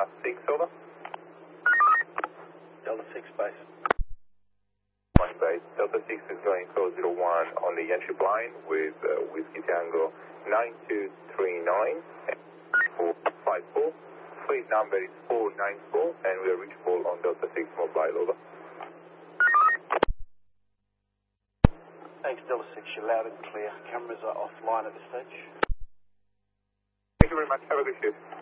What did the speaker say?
Delta 6, over. Delta 6 base. One base. Delta 6 is going code 01 on the entry line with Whiskey Tango 9239 454. Fleet number is 494 and we are reachable on Delta 6 mobile, over. Thanks, Delta 6, you're loud and clear. Cameras are offline at this stage. Thank you very much. Have a good shift.